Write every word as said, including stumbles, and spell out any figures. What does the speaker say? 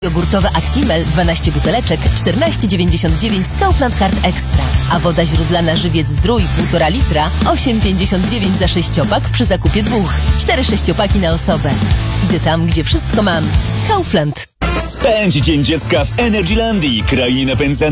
Jogurtowe Actimel dwanaście buteleczek czternaście dziewięćdziesiąt dziewięć z Kaufland Card Extra. A woda źródlana Żywiec Zdrój półtora litra osiem pięćdziesiąt dziewięć za sześciopak przy zakupie dwóch. Cztery sześciopaki na osobę. Idę tam, gdzie wszystko mam. Kaufland. Spędź Dzień Dziecka w Energylandii, krainie napędzanej